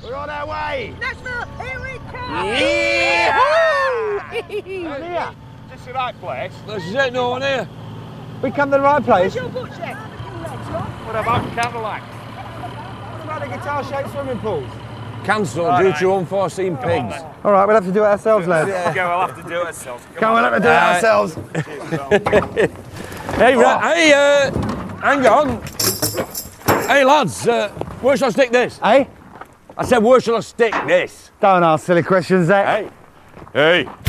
We're on our way. Nashville, here we come. Here. Is this the right place? This is it, no one here. We come to the right place. Where's your boat, Chef? What about Cadillac? What about the guitar-shaped swimming pools? Cancelled due to unforeseen pigs. All right, we'll have to do it ourselves, lads. Okay, we'll have to do it ourselves. Come on, we'll have to do it ourselves. Hey, hang on. Hey, lads, where shall I stick this? Hey? I said, where shall I stick this? Don't ask silly questions, Zach. Hey. Hey.